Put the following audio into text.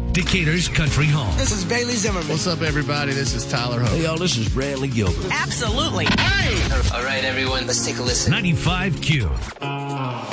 Decatur's Country Home. This is Bailey Zimmerman. What's up, everybody? This is Tyler Hope. Hey, y'all, this is Bradley Gilbert. Absolutely. All right, everyone, let's take a listen. 95Q.